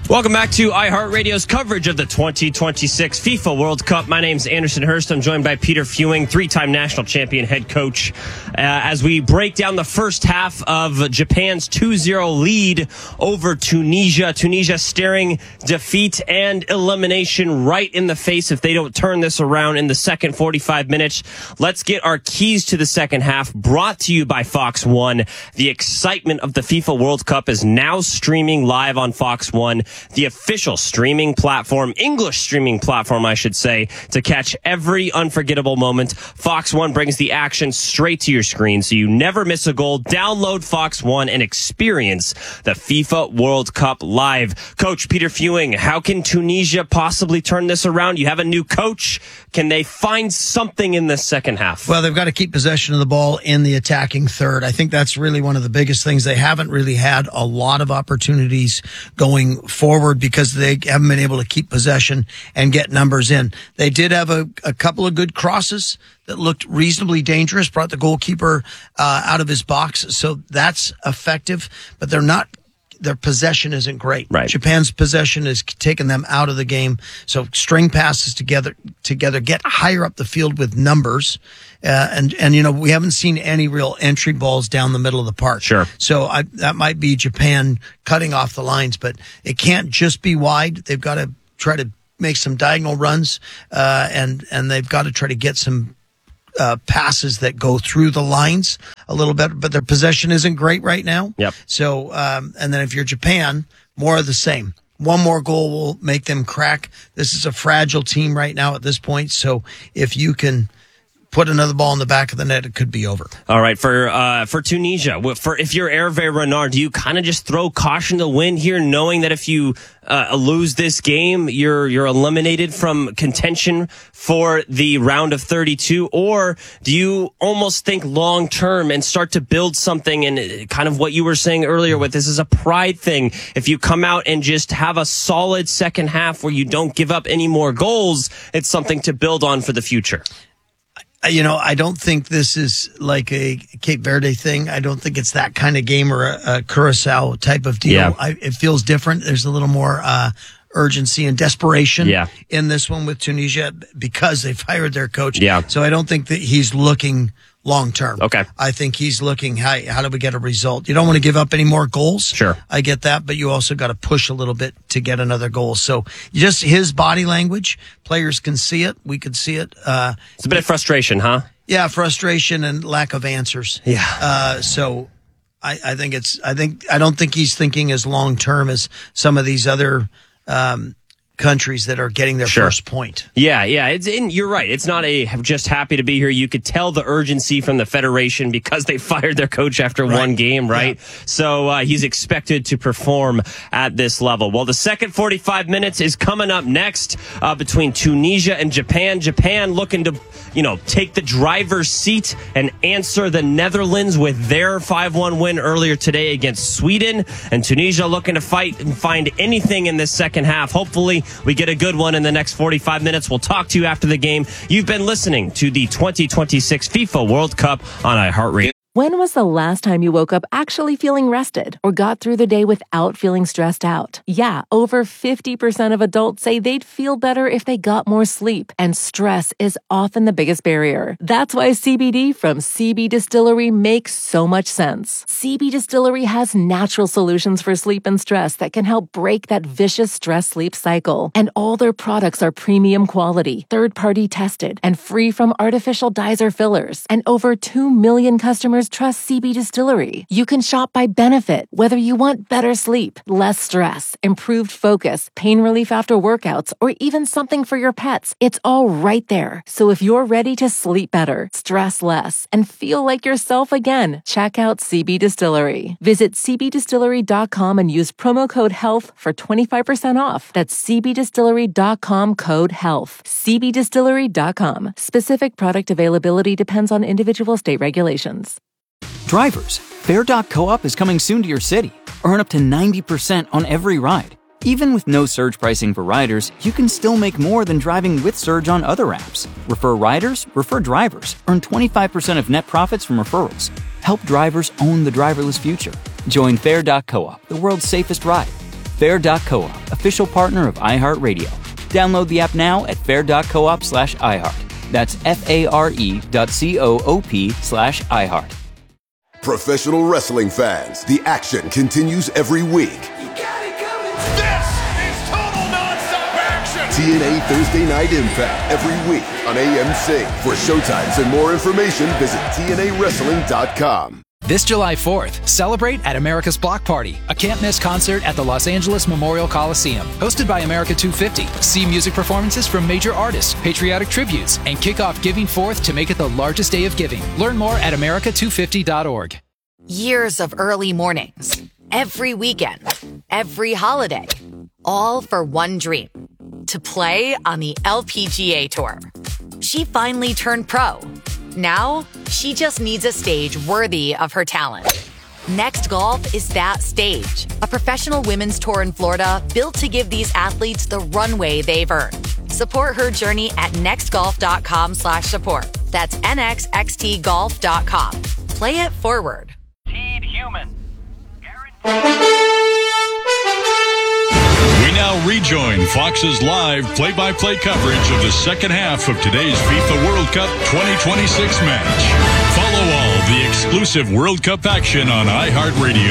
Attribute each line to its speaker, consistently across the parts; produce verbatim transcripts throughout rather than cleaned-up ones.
Speaker 1: Welcome back to iHeartRadio's coverage of the twenty twenty-six FIFA World Cup. My name's Anderson Hurst. I'm joined by Peter Fewing, three-time national champion head coach, uh, as we break down the first half of Japan's two zero lead over Tunisia. Tunisia staring defeat and elimination right in the face if they don't turn this around in the second forty-five minutes. Let's get our keys to the second half, brought to you by Fox One. The excitement of the FIFA World Cup is now streaming live on Fox One, the official streaming platform, English streaming platform, I should say, to catch every unforgettable moment. Fox One brings the action straight to your screen, so you never miss a goal. Download Fox One and experience the FIFA World Cup live. Coach Peter Fewing, how can Tunisia possibly turn this around? You have a new coach. Can they find something in the second half?
Speaker 2: Well, they've got to keep possession of the ball in the attacking third. I think that's really one of the biggest things. They haven't really had a lot of opportunities going forward. forward because they haven't been able to keep possession and get numbers in. They did have a, a couple of good crosses that looked reasonably dangerous, brought the goalkeeper uh, out of his box, so that's effective, but they're not, their possession isn't great.
Speaker 1: Right.
Speaker 2: Japan's possession has taken them out of the game, so string passes together, together, get higher up the field with numbers. Uh, and, and, you know, we haven't seen any real entry balls down the middle of the park.
Speaker 1: Sure.
Speaker 2: So I, that might be Japan cutting off the lines, but it can't just be wide. They've got to try to make some diagonal runs, uh, and, and they've got to try to get some, uh, passes that go through the lines a little bit, but their possession isn't great right now.
Speaker 1: Yep.
Speaker 2: So, um, and then if you're Japan, more of the same. One more goal will make them crack. This is a fragile team right now at this point. So if you can put another ball in the back of the net, it could be over.
Speaker 1: All right, for uh, for Tunisia, for if you're Hervé Renard, do you kind of just throw caution to the wind here, knowing that if you uh, lose this game, you're you're eliminated from contention for the round of thirty-two, or do you almost think long term and start to build something? And kind of what you were saying earlier, with this is a pride thing. If you come out and just have a solid second half where you don't give up any more goals, it's something to build on for the future.
Speaker 2: You know, I don't think this is like a Cape Verde thing. I don't think it's that kind of game or a, a Curacao type of deal.
Speaker 1: Yeah.
Speaker 2: I, it feels different. There's a little more uh, urgency and desperation
Speaker 1: yeah.
Speaker 2: in this one with Tunisia because they fired their coach.
Speaker 1: Yeah.
Speaker 2: So I don't think that he's looking long term.
Speaker 1: Okay.
Speaker 2: I think he's looking, how, how do we get a result? You don't want to give up any more goals.
Speaker 1: Sure.
Speaker 2: I get that, but you also got to push a little bit to get another goal. So just his body language, players can see it. We could see it. Uh,
Speaker 1: it's a bit of frustration, huh?
Speaker 2: Yeah, frustration and lack of answers.
Speaker 1: Yeah.
Speaker 2: Uh, so I, I think it's, I think, I don't think he's thinking as long term as some of these other, um, countries that are getting their
Speaker 1: sure.
Speaker 2: first point.
Speaker 1: Yeah, yeah, it's in, you're right. It's not a just happy to be here. You could tell the urgency from the federation because they fired their coach after right. one game, right? Yeah. So uh, he's expected to perform at this level. Well, the second forty-five minutes is coming up next uh, between Tunisia and Japan. Japan looking to, you know, take the driver's seat and answer the Netherlands with their five one win earlier today against Sweden. And Tunisia looking to fight and find anything in this second half. Hopefully, we get a good one in the next forty-five minutes. We'll talk to you after the game. You've been listening to the twenty twenty-six FIFA World Cup on iHeartRadio.
Speaker 3: When was the last time you woke up actually feeling rested or got through the day without feeling stressed out? Yeah, over fifty percent of adults say they'd feel better if they got more sleep, and stress is often the biggest barrier. That's why C B D from C B Distillery makes so much sense. C B Distillery has natural solutions for sleep and stress that can help break that vicious stress-sleep cycle. And all their products are premium quality, third-party tested, and free from artificial dyes or fillers. And over two million customers trust C B Distillery. You can shop by benefit, whether you want better sleep, less stress, improved focus, pain relief after workouts, or even something for your pets. It's all right there. So if you're ready to sleep better, stress less, and feel like yourself again, check out C B Distillery. Visit c b distillery dot com and use promo code HEALTH for twenty-five percent off. That's c b distillery dot com code HEALTH. c b distillery dot com. Specific product availability depends on individual state regulations.
Speaker 4: Drivers, Fare dot co-op is coming soon to your city. Earn up to ninety percent on every ride. Even with no surge pricing for riders, you can still make more than driving with Surge on other apps. Refer riders, refer drivers. Earn twenty-five percent of net profits from referrals. Help drivers own the driverless future. Join Fare dot co-op, the world's safest ride. Fair dot coop, official partner of iHeartRadio. Download the app now at fair dot coop slash iHeart. That's F-A-R-E dot C-O-O-P slash iHeart.
Speaker 5: Professional wrestling fans, the action continues every week.
Speaker 6: You got it coming. This is total nonstop action.
Speaker 5: T N A Thursday Night Impact every week on A M C. For showtimes and more information, visit T N A wrestling dot com.
Speaker 7: This July fourth, celebrate at America's Block Party, a can't-miss concert at the Los Angeles Memorial Coliseum. Hosted by America two fifty. See music performances from major artists, patriotic tributes, and kick off Giving Fourth to make it the largest day of giving. Learn more at America two fifty dot org.
Speaker 8: Years of early mornings, every weekend, every holiday, all for one dream, to play on the L P G A Tour. She finally turned pro. Now, she just needs a stage worthy of her talent. Next Golf is that stage, a professional women's tour in Florida built to give these athletes the runway they've earned. Support her journey at nextgolf.com slash support. That's N X X T golf dot com. Play it forward.
Speaker 9: Teed Human.
Speaker 10: We now rejoin Fox's live play-by-play coverage of the second half of today's FIFA World Cup twenty twenty-six match. Follow all the exclusive World Cup action on iHeartRadio.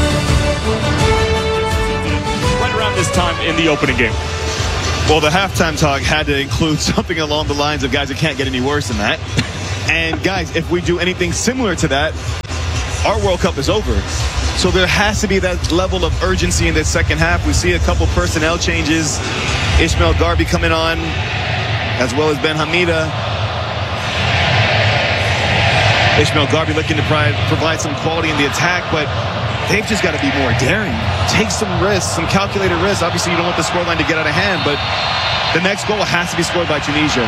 Speaker 11: Right around this time in the opening game.
Speaker 12: Well, the halftime talk had to include something along the lines of, guys, it can't get any worse than that. And, guys, if we do anything similar to that, our World Cup is over. So there has to be that level of urgency in this second half. We see a couple personnel changes. Ismail Garbi coming on, as well as Ben Hamida. Ismail Garbi looking to provide some quality in the attack, but they've just got to be more daring. Take some risks, some calculated risks. Obviously, you don't want the scoreline to get out of hand, but the next goal has to be scored by Tunisia.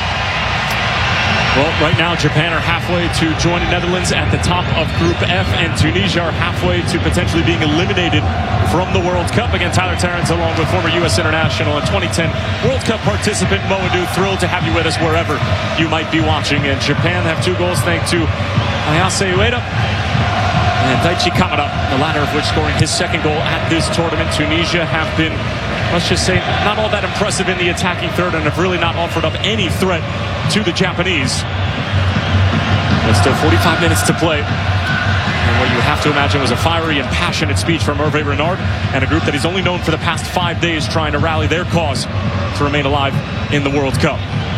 Speaker 11: Well, right now, Japan are halfway to joining Netherlands at the top of Group F, and Tunisia are halfway to potentially being eliminated from the World Cup. Again, Tyler Terrence, along with former U S international and twenty ten World Cup participant Mo Adu, thrilled to have you with us wherever you might be watching. And Japan have two goals thanks to Ayase Ueda and Daichi Kamada, the latter of which scoring his second goal at this tournament. Tunisia have been, let's just say, not all that impressive in the attacking third and have really not offered up any threat to the Japanese. But still forty-five minutes to play. And what you have to imagine was a fiery and passionate speech from Hervé Renard and a group that he's only known for the past five days trying to rally their cause to remain alive in the World Cup.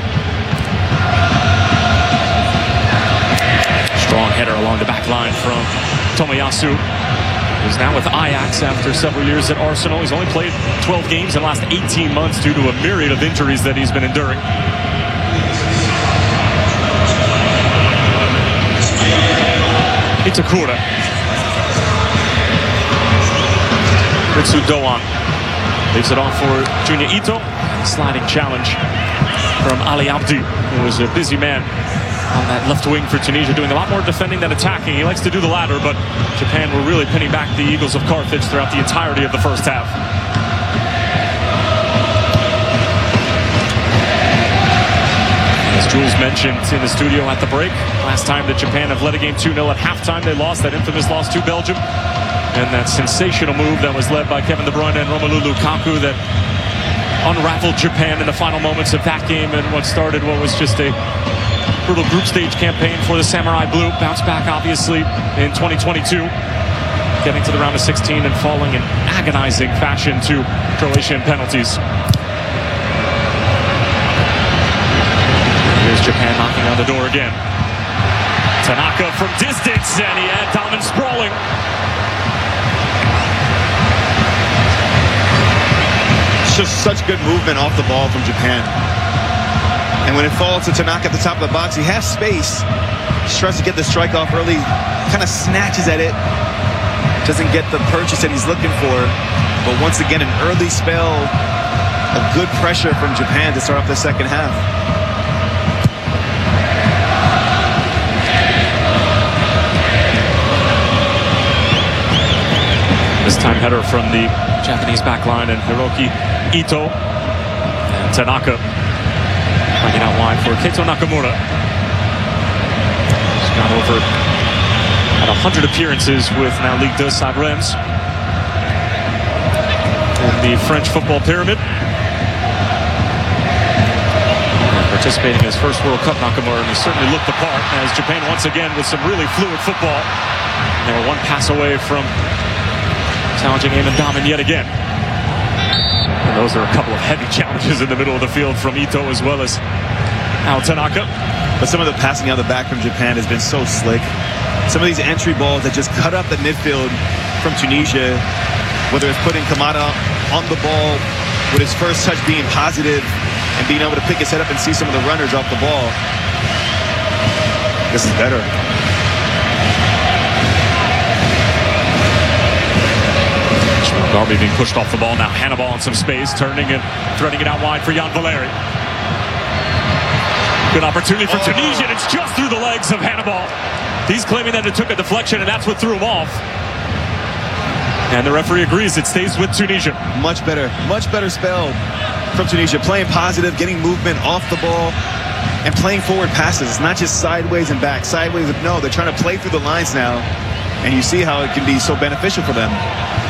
Speaker 11: Strong header along the back line from Tomiyasu. He's now with Ajax after several years at Arsenal. He's only played twelve games in the last eighteen months due to a myriad of injuries that he's been enduring. Itakura. Ritsu Doan leaves it off for Junya Ito. Sliding challenge from Ali Abdi, who was a busy man on that left wing for Tunisia, doing a lot more defending than attacking. He likes to do the latter, but Japan were really pinning back the Eagles of Carthage throughout the entirety of the first half. As Jules mentioned in the studio at the break, last time that Japan have led a game two nil at halftime, they lost that infamous loss to Belgium. And that sensational move that was led by Kevin De Bruyne and Romelu Lukaku that unraveled Japan in the final moments of that game, and what started what was just a brutal group stage campaign for the Samurai Blue. Bounced back, obviously, in twenty twenty-two, getting to the round of sixteen and falling in agonizing fashion to Croatian penalties. Here's Japan knocking on the door again. Tanaka from distance, and he had Dahmen sprawling.
Speaker 12: It's just such good movement off the ball from Japan. And when it falls to Tanaka at the top of the box, he has space. He tries to get the strike off early, kind of snatches at it. Doesn't get the purchase that he's looking for. But once again, an early spell of good pressure from Japan to start off the second half.
Speaker 11: This time header from the Japanese backline, and Hiroki Ito and Tanaka bringing out wide for Keito Nakamura. He's got over at one hundred appearances with now Ligue two Stade Reims. the French football pyramid. And participating in his first World Cup, Nakamura, and he certainly looked the part as Japan once again with some really fluid football. And they were one pass away from challenging Eamon Daman yet again. And those are a couple of heavy challenges in the middle of the field from Ito as well as Ao Tanaka.
Speaker 12: But some of the passing out of the back from Japan has been so slick. Some of these entry balls that just cut up the midfield from Tunisia, whether it's putting Kamada on the ball with his first touch being positive and being able to pick his head up and see some of the runners off the ball. This is better.
Speaker 11: Darby being pushed off the ball. Now Hannibal in some space, turning and threading it out wide for Jan Valeri. Good opportunity for oh. Tunisia, and it's just through the legs of Hannibal. He's claiming that it took a deflection, and that's what threw him off. And the referee agrees it stays with Tunisia.
Speaker 12: Much better, much better spell from Tunisia. Playing positive, getting movement off the ball, and playing forward passes. It's not just sideways and back. Sideways, no, they're trying to play through the lines now. And you see how it can be so beneficial for them.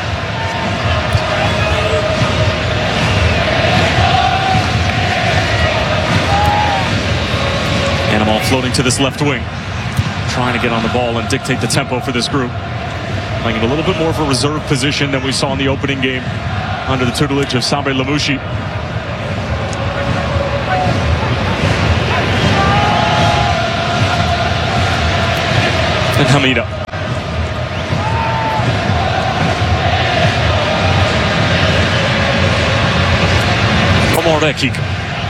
Speaker 11: Animal floating to this left wing, trying to get on the ball and dictate the tempo for this group. Playing in a little bit more of a reserve position than we saw in the opening game under the tutelage of Sabri Lamouchi. And Hamida. Komoreki.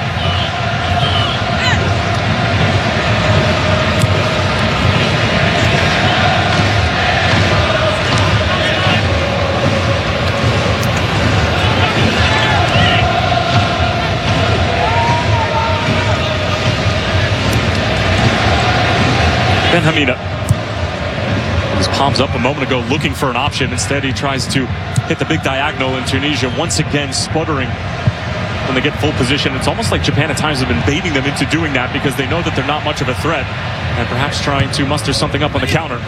Speaker 11: Ben Hamida. His palms up a moment ago looking for an option. Instead he tries to hit the big diagonal, in Tunisia once again sputtering when they get full position. It's almost like Japan at times have been baiting them into doing that because they know that they're not much of a threat and perhaps trying to muster something up on the counter.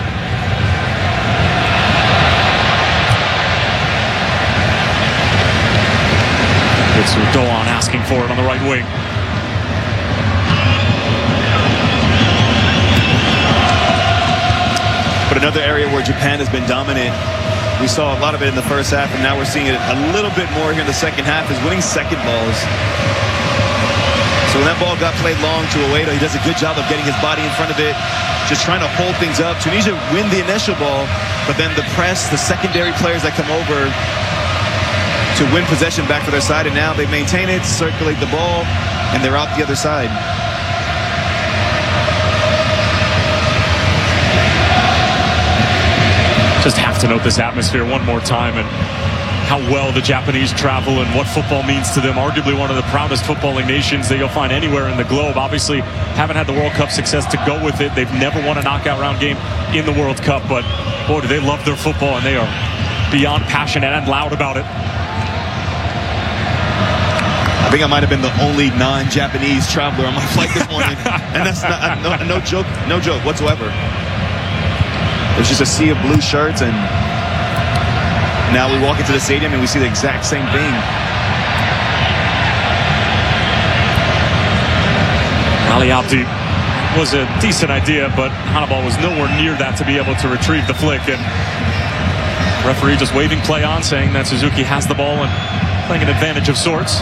Speaker 11: It's Doan asking for it on the right wing.
Speaker 12: But another area where Japan has been dominant, we saw a lot of it in the first half, and now we're seeing it a little bit more here in the second half, is winning second balls. So when that ball got played long to Ueda, he does a good job of getting his body in front of it, just trying to hold things up. Tunisia win the initial ball, but then the press, the secondary players that come over to win possession back for their side, and now they maintain it, circulate the ball, and they're out the other side.
Speaker 11: Just have to note this atmosphere one more time and how well the Japanese travel and what football means to them. Arguably one of the proudest footballing nations that you'll find anywhere in the globe. Obviously haven't had the World Cup success to go with it. They've never won a knockout round game in the World Cup, but boy, do they love their football, and they are beyond passionate and loud about it.
Speaker 12: I think I might have been the only non-Japanese traveler on my flight this morning, and that's not, no, no joke, no joke whatsoever. It's just a sea of blue shirts, and now we walk into the stadium and we see the exact same thing.
Speaker 11: Ali Abdi was a decent idea, but Hannibal was nowhere near that to be able to retrieve the flick, and referee just waving play on, saying that Suzuki has the ball and playing an advantage of sorts.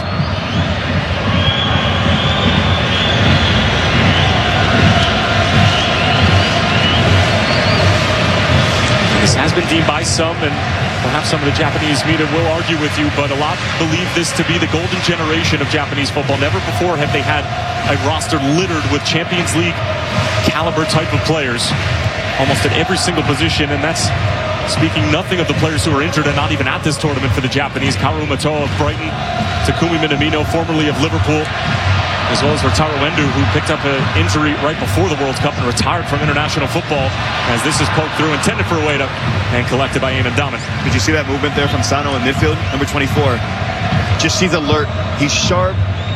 Speaker 11: This has been deemed by some, and perhaps some of the Japanese media will argue with you, but a lot believe this to be the golden generation of Japanese football. Never before have they had a roster littered with Champions League caliber type of players, almost at every single position, and that's speaking nothing of the players who are injured and not even at this tournament for the Japanese. Kaoru Matoa of Brighton, Takumi Minamino, formerly of Liverpool, as well as Wataru Endo, who picked up an injury right before the World Cup and retired from international football, as this is poked through, intended for Ueda, and collected by Eamon Daman.
Speaker 12: Did you see that movement there from Sano in midfield, number twenty-four? Just he's alert, he's sharp,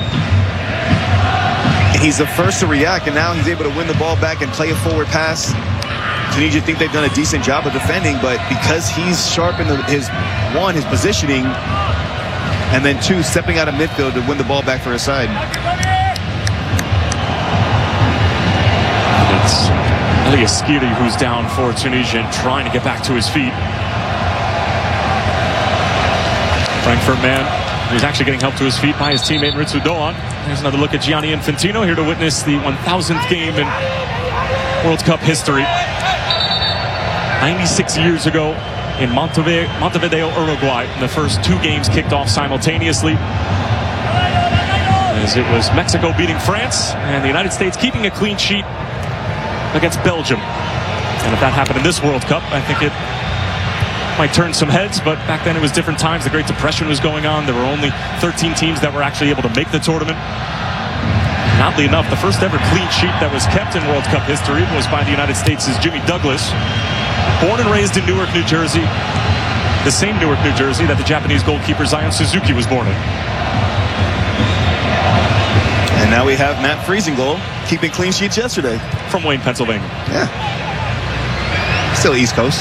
Speaker 12: he's the first to react, and now he's able to win the ball back and play a forward pass. Tunisia think they've done a decent job of defending, but because he's sharp in the, his one, his positioning, And then two, stepping out of midfield to win the ball back for his side.
Speaker 11: It's Elias Skiri who's down for Tunisia and trying to get back to his feet. Frankfurt man, who's actually getting help to his feet by his teammate Ritsu Doan. There's another look at Gianni Infantino here to witness the one thousandth game in World Cup history. ninety-six years ago in Montevideo, Montevideo, Uruguay. The first two games kicked off simultaneously, as it was Mexico beating France and the United States keeping a clean sheet against Belgium. And if that happened in this World Cup, I think it might turn some heads, but back then it was different times. The Great Depression was going on. There were only thirteen teams that were actually able to make the tournament. And oddly enough, the first ever clean sheet that was kept in World Cup history was by the United States' Jimmy Douglas. Born and raised in Newark, New Jersey, the same Newark, New Jersey that the Japanese goalkeeper Zion Suzuki was born in.
Speaker 12: And now we have Matt Friesengol keeping clean sheets yesterday.
Speaker 11: From Wayne, Pennsylvania.
Speaker 12: Yeah. Still East Coast.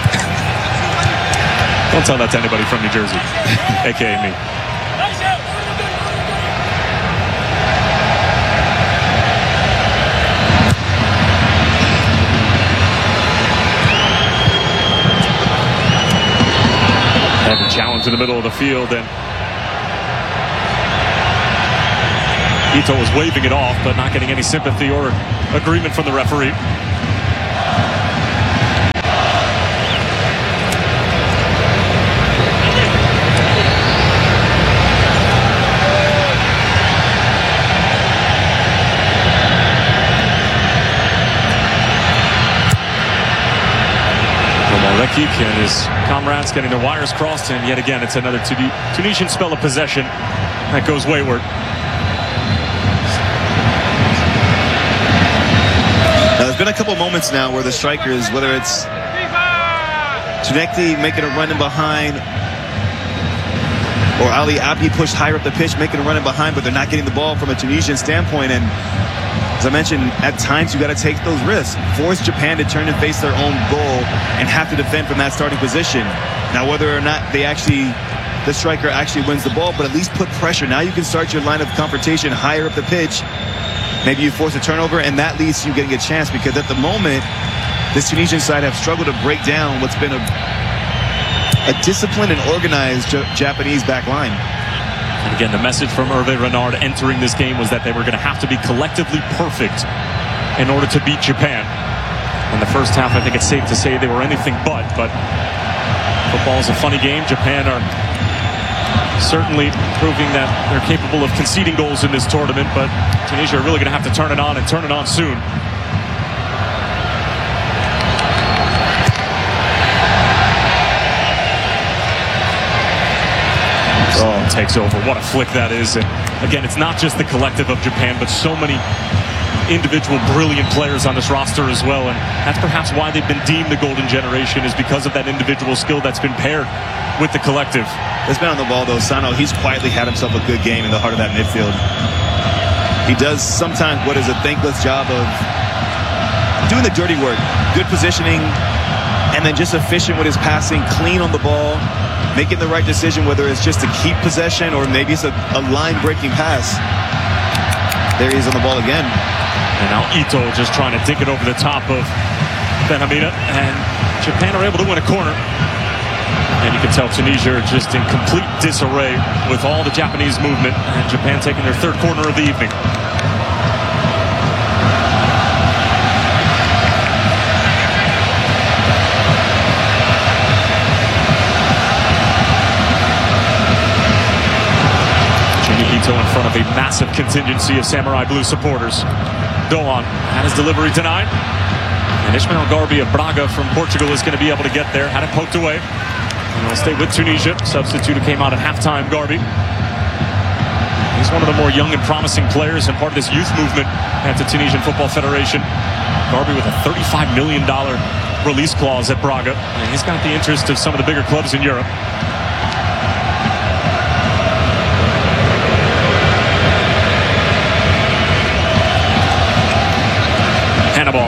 Speaker 11: Don't tell that to anybody from New Jersey, a k a me. Heavy challenge in the middle of the field, and Ito was waving it off, but not getting any sympathy or agreement from the referee. Rekik and his comrades getting their wires crossed, and yet again it's another Tun Tunisian spell of possession that goes wayward.
Speaker 12: Now, there's been a couple moments now where the strikers, whether it's Tunekti making a run in behind or Ali Abdi pushed higher up the pitch making a run in behind, but they're not getting the ball from a Tunisian standpoint. And as I mentioned, at times you got to take those risks. Force Japan to turn and face their own goal and have to defend from that starting position. Now, whether or not they actually, the striker actually wins the ball, but at least put pressure. Now you can start your line of confrontation higher up the pitch. Maybe you force a turnover, and that leads to you getting a chance, because at the moment, this Tunisian side have struggled to break down what's been a, a disciplined and organized J Japanese back line.
Speaker 11: And again, the message from Hervé Renard entering this game was that they were going to have to be collectively perfect in order to beat Japan. In the first half, I think it's safe to say they were anything but, but football is a funny game. Japan are certainly proving that they're capable of conceding goals in this tournament, but Tunisia are really going to have to turn it on and turn it on soon. Oh, takes over. What a flick that is. And again, it's not just the collective of Japan, but so many individual brilliant players on this roster as well. And that's perhaps why they've been deemed the golden generation, is because of that individual skill that's been paired with the collective.
Speaker 12: It's been on the ball, though. Sano, he's quietly had himself a good game in the heart of that midfield. He does sometimes what is a thankless job of doing the dirty work. Good positioning, and then just efficient with his passing, clean on the ball, making the right decision, whether it's just to keep possession or maybe it's a, a line-breaking pass. There he is on the ball again.
Speaker 11: And now Ito just trying to dink it over the top of Benhamina, and Japan are able to win a corner. And you can tell Tunisia are just in complete disarray with all the Japanese movement, and Japan taking their third corner of the evening. Ito in front of a massive contingency of Samurai Blue supporters. Doan had his delivery denied, and Ismail Garbi of Braga from Portugal is going to be able to get there. Had it poked away, and he'll stay with Tunisia. Substitute who came out at halftime, Garbi. He's one of the more young and promising players and part of this youth movement at the Tunisian Football Federation. Garbi with a thirty-five million dollar release clause at Braga, and he's got the interest of some of the bigger clubs in Europe. Hannibal.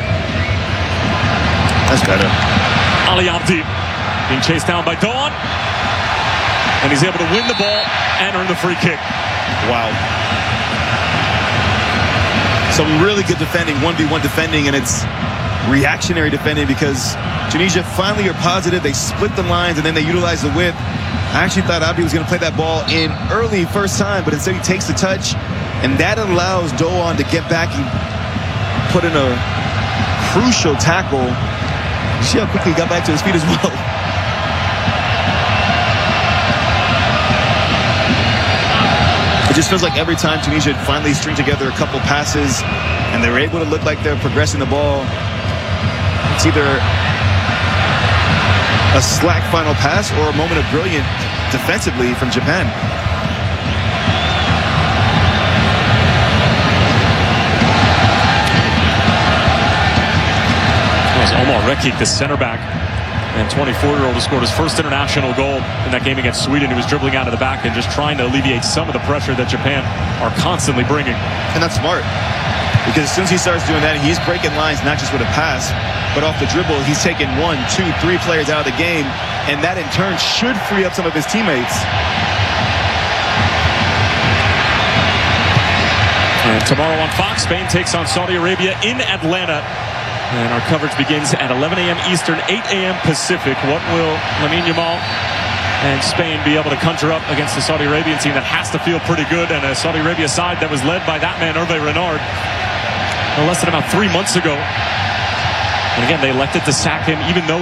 Speaker 12: That's better.
Speaker 11: Ali Abdi being chased down by Doan. And he's able to win the ball and earn the free kick.
Speaker 12: Wow. Some really good defending, one v one defending, and it's reactionary defending because Tunisia finally are positive. They split the lines, and then they utilize the width. I actually thought Abdi was going to play that ball in early first time, but instead he takes the touch, and that allows Doan to get back and put in a crucial tackle. You see how quickly he got back to his feet as well. It just feels like every time Tunisia finally string together a couple passes and they were able to look like they're progressing the ball, it's either a slack final pass or a moment of brilliant defensively from Japan.
Speaker 11: It was Omar Rekik, the center back and twenty-four-year-old, who scored his first international goal in that game against Sweden. He was dribbling out of the back and just trying to alleviate some of the pressure that Japan are constantly bringing.
Speaker 12: And that's smart, because as soon as he starts doing that, he's breaking lines, not just with a pass, but off the dribble. He's taking one, two, three players out of the game, and that in turn should free up some of his teammates.
Speaker 11: And tomorrow on Fox, Spain takes on Saudi Arabia in Atlanta. And our coverage begins at eleven a.m. Eastern, eight a.m. Pacific. What will Lamine Yamal and Spain be able to conjure up against the Saudi Arabian team that has to feel pretty good, and a Saudi Arabia side that was led by that man, Hervé Renard, less than about three months ago. And again, they elected to sack him even though